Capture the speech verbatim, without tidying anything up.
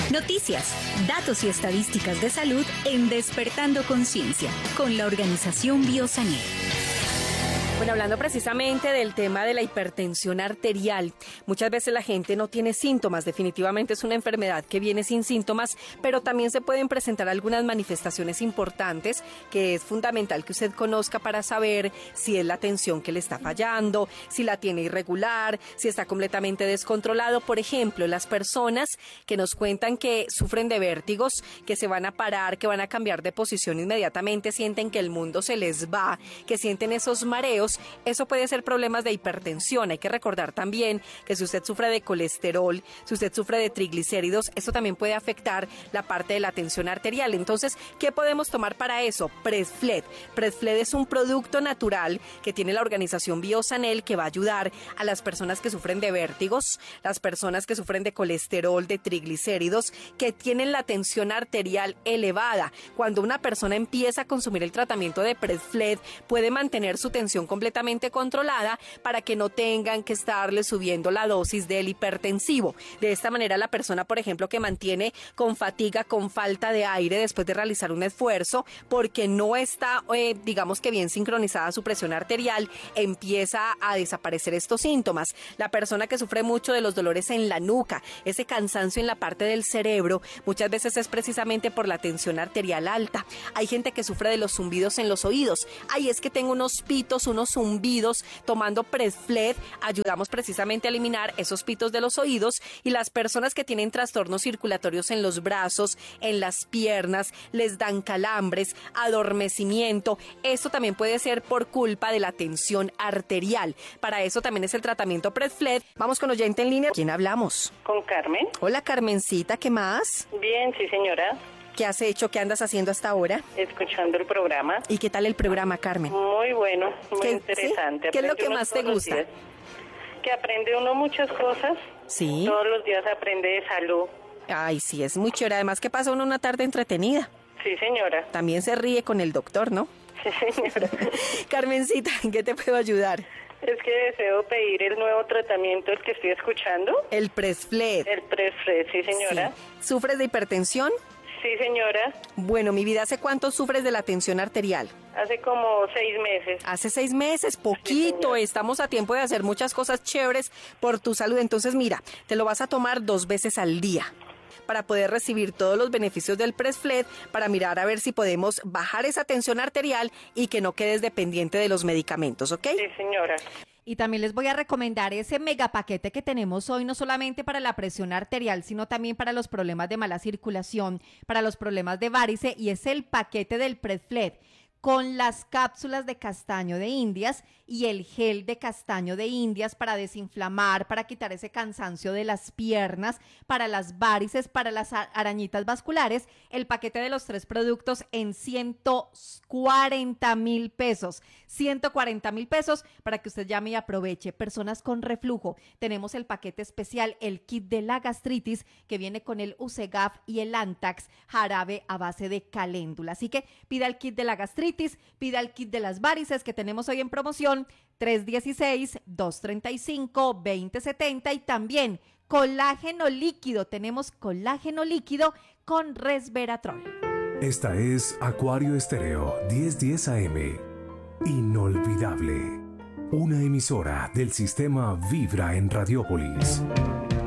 Noticias, datos y estadísticas de salud en Despertando Conciencia, con la organización Biosanel. Bueno, hablando precisamente del tema de la hipertensión arterial, muchas veces la gente no tiene síntomas, definitivamente es una enfermedad que viene sin síntomas, pero también se pueden presentar algunas manifestaciones importantes que es fundamental que usted conozca para saber si es la tensión que le está fallando, si la tiene irregular, si está completamente descontrolado. Por ejemplo, las personas que nos cuentan que sufren de vértigos, que se van a parar, que van a cambiar de posición inmediatamente, sienten que el mundo se les va, que sienten esos mareos. Eso puede ser problemas de hipertensión. Hay que recordar también que si usted sufre de colesterol, si usted sufre de triglicéridos, eso también puede afectar la parte de la tensión arterial. Entonces, ¿qué podemos tomar para eso? Presfled. Presfled es un producto natural que tiene la organización Biosanel que va a ayudar a las personas que sufren de vértigos, las personas que sufren de colesterol, de triglicéridos, que tienen la tensión arterial elevada. Cuando una persona empieza a consumir el tratamiento de Presfled, puede mantener su tensión completamente controlada para que no tengan que estarle subiendo la dosis del hipertensivo. De esta manera, la persona, por ejemplo, que mantiene con fatiga, con falta de aire después de realizar un esfuerzo, porque no está, eh, digamos que bien sincronizada su presión arterial, empieza a desaparecer estos síntomas. La persona que sufre mucho de los dolores en la nuca, ese cansancio en la parte del cerebro, muchas veces es precisamente por la tensión arterial alta. Hay gente que sufre de los zumbidos en los oídos. Ay, es que tengo unos pitos, unos zumbidos. Tomando Presfled ayudamos precisamente a eliminar esos pitos de los oídos. Y las personas que tienen trastornos circulatorios en los brazos, en las piernas, les dan calambres, adormecimiento. Esto también puede ser por culpa de la tensión arterial. Para eso también es el tratamiento Presfled. Vamos con oyente en línea. ¿Quién hablamos? Con Carmen. Hola, Carmencita, ¿qué más? Bien, sí, señora. ¿Qué has hecho? ¿Qué andas haciendo hasta ahora? Escuchando el programa. ¿Y qué tal el programa, Carmen? Muy bueno, muy ¿Qué, interesante. ¿sí? ¿Qué es lo que más te gusta? Que aprende uno muchas cosas. Sí. Todos los días aprende de salud. Ay, sí, es muy chévere. Además que pasa uno una tarde entretenida. Sí, señora. También se ríe con el doctor, ¿no? Sí, señora. Carmencita, ¿en qué te puedo ayudar? Es que deseo pedir el nuevo tratamiento, el que estoy escuchando. El Presfled. El Presfled, sí, señora. Sí. ¿Sufres de hipertensión? Sí, señora. Bueno, mi vida, ¿hace cuánto sufres de la tensión arterial? Hace como seis meses. Hace seis meses, poquito. Sí, estamos a tiempo de hacer muchas cosas chéveres por tu salud. Entonces, mira, te lo vas a tomar dos veces al día para poder recibir todos los beneficios del Presfled, para mirar a ver si podemos bajar esa tensión arterial y que no quedes dependiente de los medicamentos, ¿ok? Sí, señora. Y también les voy a recomendar ese mega paquete que tenemos hoy, no solamente para la presión arterial, sino también para los problemas de mala circulación, para los problemas de varice, y es el paquete del Presfled, con las cápsulas de castaño de Indias y el gel de castaño de Indias para desinflamar, para quitar ese cansancio de las piernas, para las varices, para las arañitas vasculares. El paquete de los tres productos en ciento cuarenta mil pesos. ciento cuarenta mil pesos para que usted llame y aproveche. Personas con reflujo, tenemos el paquete especial, el kit de la gastritis, que viene con el Usegaf y el Antax, jarabe a base de caléndula. Así que pida el kit de la gastritis, pida el kit de las varices que tenemos hoy en promoción, tres uno seis, dos tres cinco, dos cero siete cero, y también colágeno líquido, tenemos colágeno líquido con resveratrol. Esta es Acuario Estéreo diez diez A M. Inolvidable. Una emisora del sistema Vibra en Radiópolis.